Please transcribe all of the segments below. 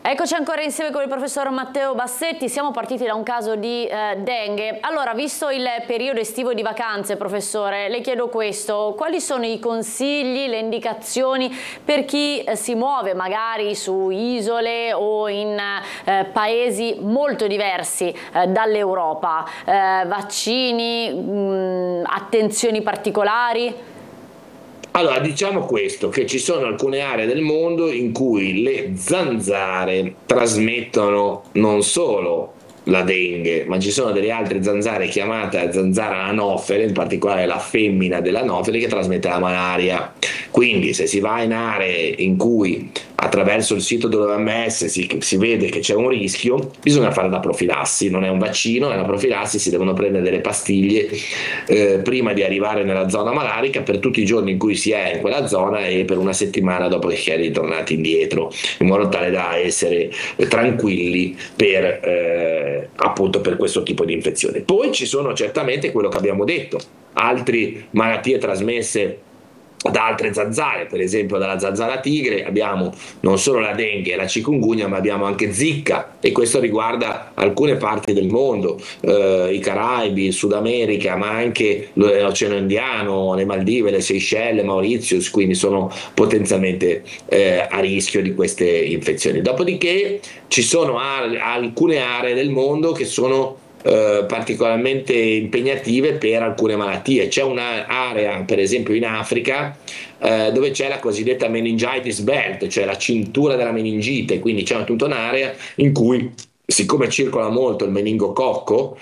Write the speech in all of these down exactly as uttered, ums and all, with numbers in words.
Eccoci ancora insieme con il professor Matteo Bassetti. Siamo partiti da un caso di eh, dengue. Allora, visto il periodo estivo di vacanze, professore, le chiedo questo: quali sono i consigli, le indicazioni per chi eh, si muove magari su isole o in eh, paesi molto diversi eh, dall'Europa? Eh, vaccini, mh, attenzioni particolari? Allora, diciamo questo, che ci sono alcune aree del mondo in cui le zanzare trasmettono non solo la dengue, ma ci sono delle altre zanzare chiamate zanzara anofele, in particolare la femmina dell'anofele, che trasmette la malaria. Quindi se si va in aree in cui attraverso il sito dell'O M S si, si vede che c'è un rischio, bisogna fare la profilassi. Non è un vaccino, è una profilassi. Si devono prendere delle pastiglie eh, prima di arrivare nella zona malarica, per tutti i giorni in cui si è in quella zona e per una settimana dopo che si è ritornati indietro, in modo tale da essere eh, tranquilli per eh, appunto per questo tipo di infezione. Poi ci sono certamente quello che abbiamo detto, altre malattie trasmesse da altre zanzare, per esempio dalla zanzara tigre abbiamo non solo la dengue e la chikungunya, ma abbiamo anche Zika, e questo riguarda alcune parti del mondo, eh, i Caraibi, il Sud America, ma anche l'Oceano Indiano, le Maldive, le Seychelles, Mauritius, quindi sono potenzialmente eh, a rischio di queste infezioni. Dopodiché ci sono aree, alcune aree del mondo che sono Eh, particolarmente impegnative per alcune malattie. C'è un'area, per esempio in Africa, eh, dove c'è la cosiddetta meningitis belt, cioè la cintura della meningite, quindi c'è tutta un'area in cui, siccome circola molto il meningococco,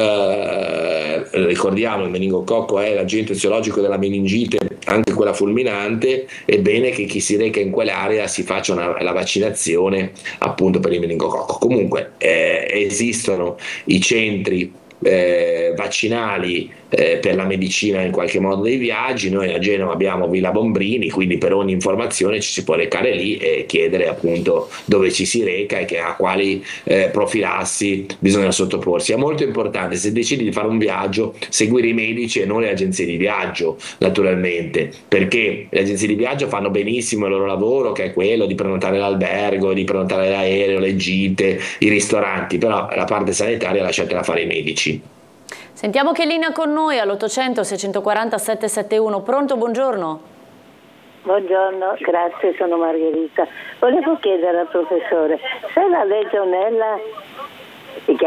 eh, ricordiamo il meningococco è l'agente eziologico della meningite, anche quella fulminante, è bene che chi si reca in quell'area si faccia una, la vaccinazione appunto per il meningococco. Comunque eh, esistono i centri eh, vaccinali eh, per la medicina in qualche modo dei viaggi. Noi a Genova abbiamo Villa Bombrini, quindi per ogni informazione ci si può recare lì e chiedere appunto dove ci si reca e che, a quali eh, profilassi bisogna sottoporsi. È molto importante, se decidi di fare un viaggio, seguire i medici e non le agenzie di viaggio, naturalmente, perché le agenzie di viaggio fanno benissimo il loro lavoro, che è quello di prenotare l'albergo, di prenotare l'aereo, le gite, i ristoranti, però la parte sanitaria lasciatela fare i medici. Sentiamo che linea con noi all'ottocento seicentoquaranta settecentosettantuno. Pronto, buongiorno. Buongiorno, grazie, sono Margherita. Volevo chiedere al professore se la legionella